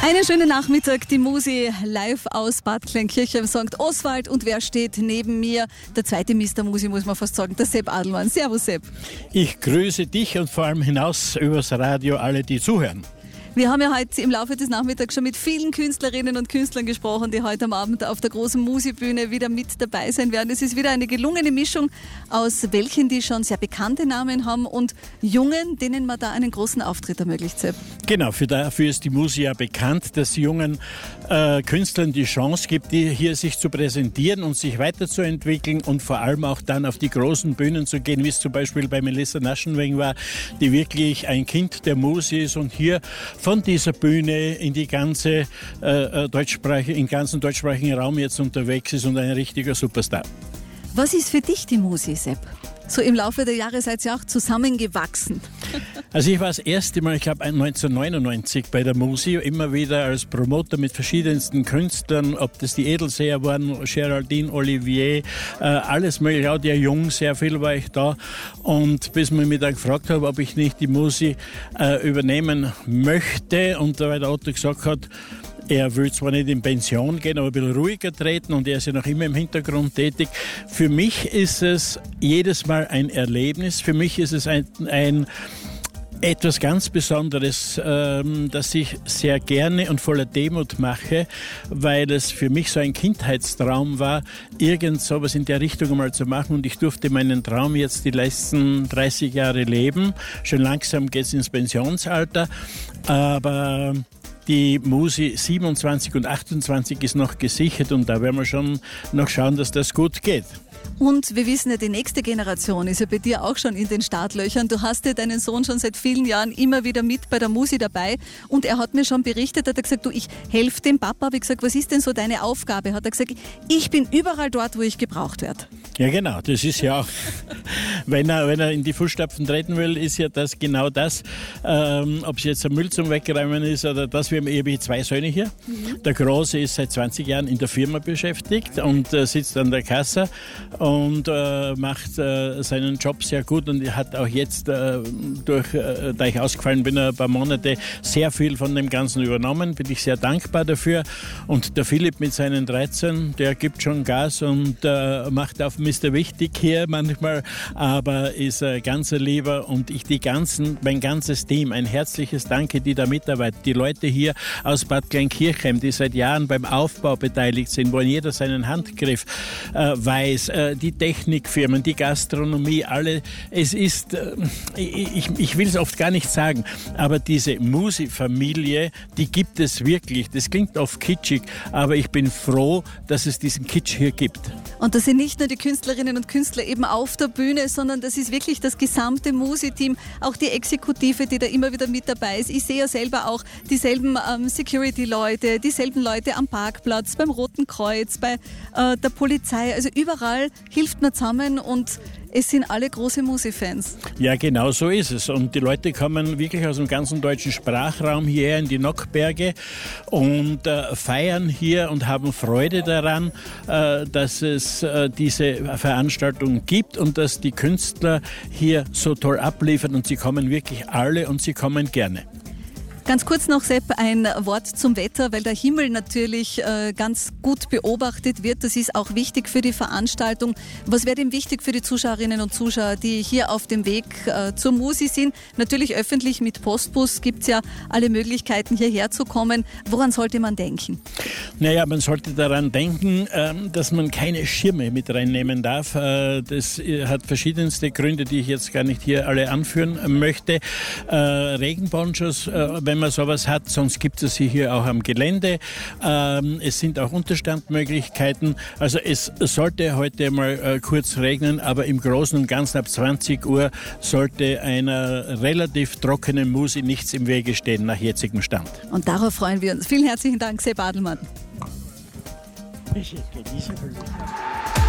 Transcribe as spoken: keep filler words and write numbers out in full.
Einen schönen Nachmittag, die Musi live aus Bad Kleinkirchen, Sankt Oswald. Und wer steht neben mir? Der zweite Mister Musi, muss man fast sagen, der Sepp Adelmann. Servus, Sepp. Ich grüße dich und vor allem hinaus übers Radio alle, die zuhören. Wir haben ja heute im Laufe des Nachmittags schon mit vielen Künstlerinnen und Künstlern gesprochen, die heute am Abend auf der großen Musi-Bühne wieder mit dabei sein werden. Es ist wieder eine gelungene Mischung aus welchen, die schon sehr bekannte Namen haben und Jungen, denen man da einen großen Auftritt ermöglicht, Sepp. Genau, für dafür ist die Musi ja bekannt, dass jungen äh, Künstlern die Chance gibt, die hier sich zu präsentieren und sich weiterzuentwickeln und vor allem auch dann auf die großen Bühnen zu gehen, wie es zum Beispiel bei Melissa Naschenweng war, die wirklich ein Kind der Musi ist und hier von dieser Bühne in die ganze äh, deutschsprachige, im ganzen deutschsprachigen Raum jetzt unterwegs ist und ein richtiger Superstar. Was ist für dich die Musi, Sepp? So im Laufe der Jahre seid ihr auch zusammengewachsen. Also ich war das erste Mal, ich glaube neunzehnhundertneunundneunzig bei der Musi, immer wieder als Promoter mit verschiedensten Künstlern, ob das die Edelseher waren, Geraldine, Olivier, äh, alles mögliche, auch der Jung, sehr viel war ich da. Und bis man mich dann gefragt hat, ob ich nicht die Musi äh, übernehmen möchte und weil der Otto gesagt hat, er will zwar nicht in Pension gehen, aber ein bisschen ruhiger treten und er ist ja noch immer im Hintergrund tätig. Für mich ist es jedes Mal ein Erlebnis. Für mich ist es ein, ein etwas ganz Besonderes, ähm, das ich sehr gerne und voller Demut mache, weil es für mich so ein Kindheitstraum war, irgend sowas in der Richtung mal zu machen und ich durfte meinen Traum jetzt die letzten dreißig Jahre leben. Schon langsam geht es ins Pensionsalter, aber die Musi siebenundzwanzig und achtundzwanzig ist noch gesichert und da werden wir schon noch schauen, dass das gut geht. Und wir wissen ja, die nächste Generation ist ja bei dir auch schon in den Startlöchern. Du hast ja deinen Sohn schon seit vielen Jahren immer wieder mit bei der Musi dabei und er hat mir schon berichtet, hat er gesagt, du, ich helfe dem Papa. Habe ich gesagt, was ist denn so deine Aufgabe? Hat er gesagt, ich bin überall dort, wo ich gebraucht werde. Ja genau, das ist ja auch, wenn er, wenn er in die Fußstapfen treten will, ist ja das genau das, ähm, ob es jetzt ein Müll zum Wegräumen ist oder das, wir haben eben zwei Söhne hier. Mhm. Der Große ist seit zwanzig Jahren in der Firma beschäftigt und äh, sitzt an der Kasse und äh, macht äh, seinen Job sehr gut und er hat auch jetzt, äh, durch, äh, da ich ausgefallen bin, ein paar Monate, sehr viel von dem Ganzen übernommen, bin ich sehr dankbar dafür und der Philipp mit seinen dreizehn, der gibt schon Gas und äh, macht auf Mister Wichtig hier manchmal, aber ist ein ganzer Lieber und ich die ganzen, mein ganzes Team, ein herzliches Danke, die da mitarbeiten, die Leute hier aus Bad Kleinkirchen, die seit Jahren beim Aufbau beteiligt sind, wo jeder seinen Handgriff äh, weiß, äh, die Technikfirmen, die Gastronomie, alle, es ist, äh, ich, ich will es oft gar nicht sagen, aber diese Musi-Familie, die gibt es wirklich, das klingt oft kitschig, aber ich bin froh, dass es diesen Kitsch hier gibt. Und das sind nicht nur die Künstlerinnen und Künstler eben auf der Bühne, sondern das ist wirklich das gesamte Musi-Team, auch die Exekutive, die da immer wieder mit dabei ist. Ich sehe ja selber auch dieselben ähm, Security-Leute, dieselben Leute am Parkplatz, beim Roten Kreuz, bei äh, der Polizei. Also überall hilft man zusammen und es sind alle große Musi-Fans. Ja, genau so ist es. Und die Leute kommen wirklich aus dem ganzen deutschen Sprachraum hierher in die Nockberge und äh, feiern hier und haben Freude daran, äh, dass es äh, diese Veranstaltung gibt und dass die Künstler hier so toll abliefern und sie kommen wirklich alle und sie kommen gerne. Ganz kurz noch, Sepp, ein Wort zum Wetter, weil der Himmel natürlich äh, ganz gut beobachtet wird. Das ist auch wichtig für die Veranstaltung. Was wäre denn wichtig für die Zuschauerinnen und Zuschauer, die hier auf dem Weg äh, zur Musi sind? Natürlich öffentlich mit Postbus gibt es ja alle Möglichkeiten, hierher zu kommen. Woran sollte man denken? Naja, man sollte daran denken, äh, dass man keine Schirme mit reinnehmen darf. Äh, das hat verschiedenste Gründe, die ich jetzt gar nicht hier alle anführen möchte. Äh, Regenponchos, äh, wenn man sowas hat, sonst gibt es sie hier auch am Gelände. Ähm, es sind auch Unterstandmöglichkeiten. Also es sollte heute mal äh, kurz regnen, aber im Großen und Ganzen ab zwanzig Uhr sollte einer relativ trockenen Musi nichts im Wege stehen nach jetzigem Stand. Und darauf freuen wir uns. Vielen herzlichen Dank, Sepp Adelmann. Ich genieße